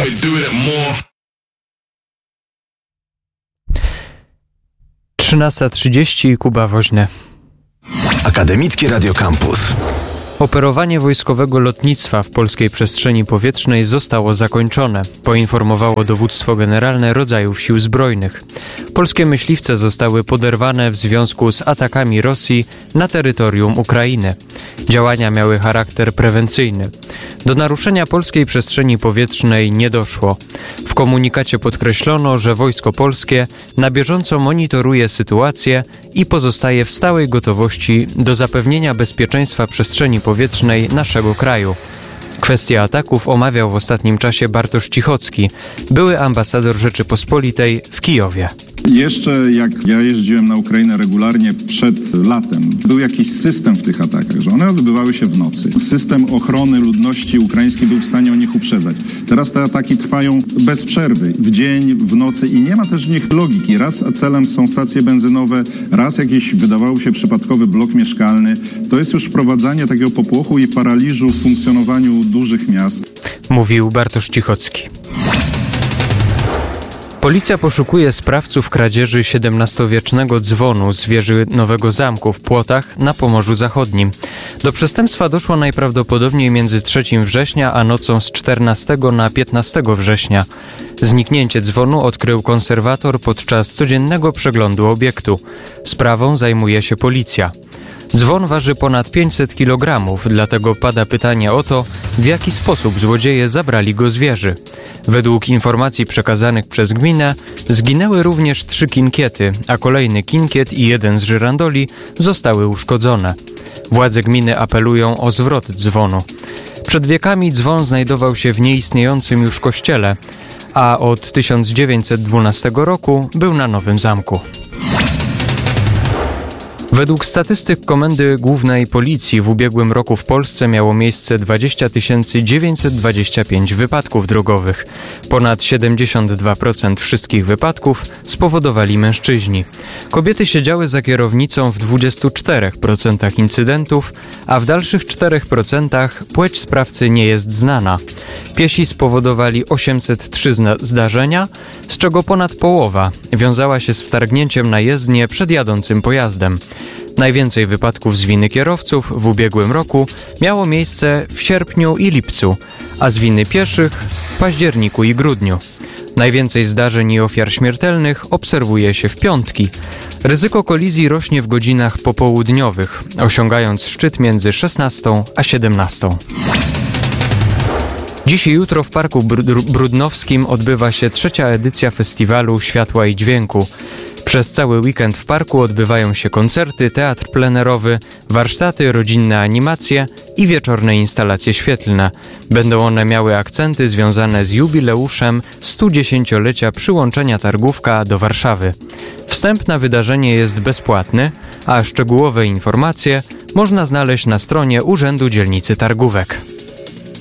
13:30 Kuba Woźny. Akademickie Radio Campus. Operowanie wojskowego lotnictwa w polskiej przestrzeni powietrznej zostało zakończone, poinformowało Dowództwo Generalne Rodzajów Sił Zbrojnych. Polskie myśliwce zostały poderwane w związku z atakami Rosji na terytorium Ukrainy. Działania miały charakter prewencyjny. Do naruszenia polskiej przestrzeni powietrznej nie doszło. W komunikacie podkreślono, że Wojsko Polskie na bieżąco monitoruje sytuację i pozostaje w stałej gotowości do zapewnienia bezpieczeństwa przestrzeni powietrznej naszego kraju. Kwestię ataków omawiał w ostatnim czasie Bartosz Cichocki, były ambasador Rzeczypospolitej w Kijowie. Jeszcze jak ja jeździłem na Ukrainę regularnie przed latem, był jakiś system w tych atakach, że one odbywały się w nocy. System ochrony ludności ukraińskiej był w stanie o nich uprzedzać. Teraz te ataki trwają bez przerwy, w dzień, w nocy i nie ma też w nich logiki. Raz celem są stacje benzynowe, raz jakiś wydawało się przypadkowy blok mieszkalny. To jest już wprowadzanie takiego popłochu i paraliżu w funkcjonowaniu dużych miast. Mówił Bartosz Cichocki. Policja poszukuje sprawców kradzieży XVII-wiecznego dzwonu z wieży Nowego Zamku w Płotach na Pomorzu Zachodnim. Do przestępstwa doszło najprawdopodobniej między 3 września a nocą z 14 na 15 września. Zniknięcie dzwonu odkrył konserwator podczas codziennego przeglądu obiektu. Sprawą zajmuje się policja. Dzwon waży ponad 500 kg, dlatego pada pytanie o to, w jaki sposób złodzieje zabrali go z wieży. Według informacji przekazanych przez gminę zginęły również 3 kinkiety, a kolejny kinkiet i 1 z żyrandoli zostały uszkodzone. Władze gminy apelują o zwrot dzwonu. Przed wiekami dzwon znajdował się w nieistniejącym już kościele, a od 1912 roku był na Nowym Zamku. Według statystyk Komendy Głównej Policji w ubiegłym roku w Polsce miało miejsce 20 925 wypadków drogowych. Ponad 72% wszystkich wypadków spowodowali mężczyźni. Kobiety siedziały za kierownicą w 24% incydentów, a w dalszych 4% płeć sprawcy nie jest znana. Piesi spowodowali 803 zdarzenia, z czego ponad połowa wiązała się z wtargnięciem na jezdnię przed jadącym pojazdem. Najwięcej wypadków z winy kierowców w ubiegłym roku miało miejsce w sierpniu i lipcu, a z winy pieszych w październiku i grudniu. Najwięcej zdarzeń i ofiar śmiertelnych obserwuje się w piątki. Ryzyko kolizji rośnie w godzinach popołudniowych, osiągając szczyt między 16 a 17. Dziś i jutro w Parku Brudnowskim odbywa się 3. edycja Festiwalu Światła i Dźwięku. Przez cały weekend w parku odbywają się koncerty, teatr plenerowy, warsztaty, rodzinne animacje i wieczorne instalacje świetlne. Będą one miały akcenty związane z jubileuszem 110-lecia przyłączenia Targówka do Warszawy. Wstęp na wydarzenie jest bezpłatny, a szczegółowe informacje można znaleźć na stronie Urzędu Dzielnicy Targówek.